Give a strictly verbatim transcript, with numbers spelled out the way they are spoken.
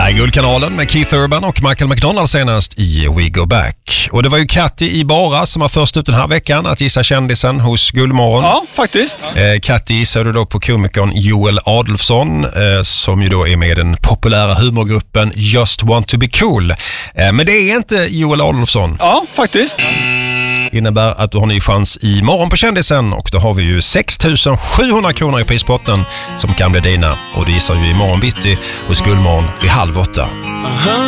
här är Guldkanalen med Keith Urban och Michael McDonald senast i We Go Back. Och det var ju Katti Ibarra som var först ut den här veckan att gissa kändisen hos Guldmorgon. Ja, faktiskt. Eh, Katti gissade då på komikern Joel Adolfsson eh, som ju då är med i den populära humorgruppen Just Want To Be Cool. Eh, men det är inte Joel Adolfsson. Ja, faktiskt. Innebär att du har ny chans i morgon på kändisen och då har vi ju sex tusen sjuhundra kronor i prispotten som kan bli dina och du gissar ju i morgon bitti hos Guldmorgon vid halv åtta.